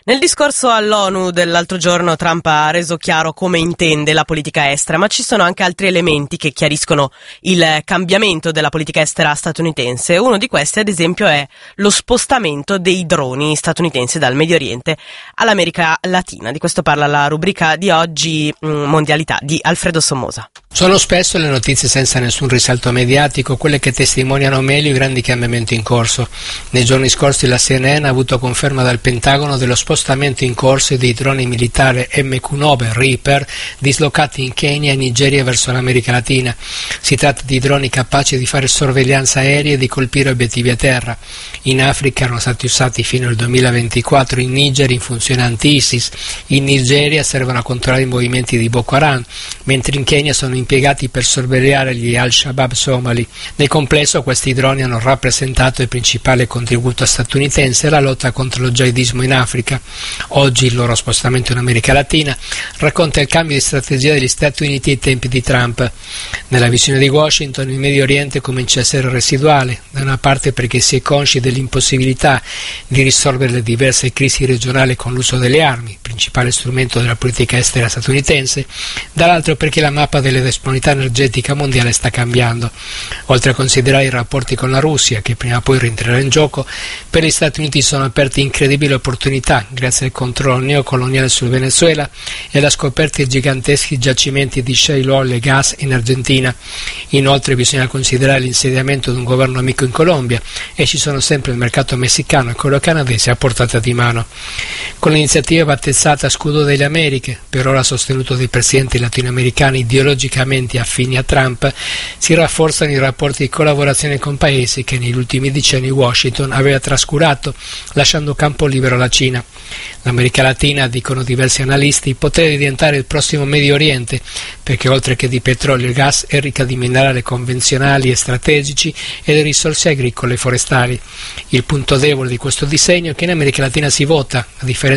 Nel discorso all'ONU dell'altro giorno Trump ha reso chiaro come intende la politica estera, ma ci sono anche altri elementi che chiariscono il cambiamento della politica estera statunitense. Uno di questi, ad esempio, è lo spostamento dei droni statunitensi dal Medio Oriente all'America Latina. Di questo parla la rubrica di oggi, Mondialità, di Alfredo Sommosa. Sono spesso le notizie senza nessun risalto mediatico quelle che testimoniano meglio i grandi cambiamenti in corso. Nei giorni scorsi la CNN ha avuto conferma dal Pentagono dello spostamento in corso dei droni militari MQ-9 Reaper dislocati in Kenya e Nigeria verso l'America Latina. Si tratta di droni capaci di fare sorveglianza aerea e di colpire obiettivi a terra. In Africa erano stati usati fino al 2024, in Niger in funzione anti-ISIS, in Nigeria servono a controllare i movimenti di Boko Haram, mentre in Kenya sono impiegati per sorvegliare gli Al-Shabaab somali. Nel complesso questi droni hanno rappresentato il principale contributo statunitense alla lotta contro lo jihadismo in Africa. Oggi il loro spostamento in America Latina racconta il cambio di strategia degli Stati Uniti ai tempi di Trump. Nella visione di Washington il Medio Oriente comincia a essere residuale, da una parte perché si è consci dell'impossibilità di risolvere le diverse crisi regionali con l'uso delle armi, principale strumento della politica estera statunitense, dall'altro perché la mappa delle disponibilità energetica mondiale sta cambiando. Oltre a considerare i rapporti con la Russia, che prima o poi rientrerà in gioco, per gli Stati Uniti sono aperte incredibili opportunità grazie al controllo neocoloniale sul Venezuela e alla scoperta di giganteschi giacimenti di shale oil e gas in Argentina. Inoltre bisogna considerare l'insediamento di un governo amico in Colombia e ci sono sempre il mercato messicano e quello canadese a portata di mano. Con l'iniziativa battezzata Scudo delle Americhe, per ora sostenuto dai presidenti latinoamericani ideologicamente affini a Trump, si rafforzano i rapporti di collaborazione con paesi che negli ultimi decenni Washington aveva trascurato, lasciando campo libero alla Cina. L'America Latina, dicono diversi analisti, potrebbe diventare il prossimo Medio Oriente, perché oltre che di petrolio e gas è ricca di minerali convenzionali e strategici e di risorse agricole e forestali. Il punto debole di questo disegno è che in America Latina si vota, a differenza